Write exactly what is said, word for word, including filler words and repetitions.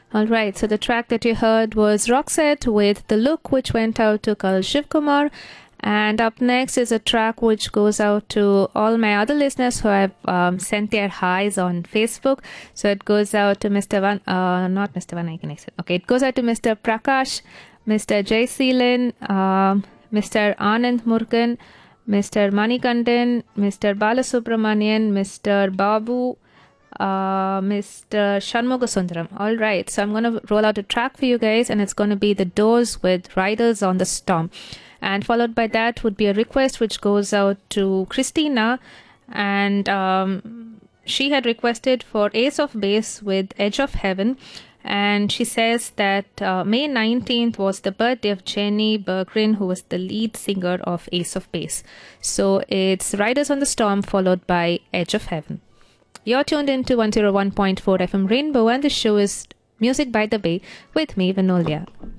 All right, so the track that you heard was Roxette with The Look, which went out to Kal Shivkumar. And up next is a track which goes out to all my other listeners who have um, sent their highs on Facebook. So it goes out to Mister Van, uh, not Mister Van Eyck, okay, it goes out to Mister Prakash, Mister Jay Seelan, um, Mister Anand Murugan, Mister Manikandan, Mister Balasubramanian, Mister Babu, uh, Mister Shanmugasundaram. All right, so I'm going to roll out a track for you guys, and it's going to be The Doors with Riders on the Storm. And followed by that would be a request which goes out to Christina, and um, she had requested for Ace of Base with Edge of Heaven. And she says that uh, May nineteenth was the birthday of Jenny Berggren, who was the lead singer of Ace of Base. So it's Riders on the Storm followed by Edge of Heaven. You're tuned into one oh one point four F M Rainbow, and the show is Music by the Bay with me, Vinolia.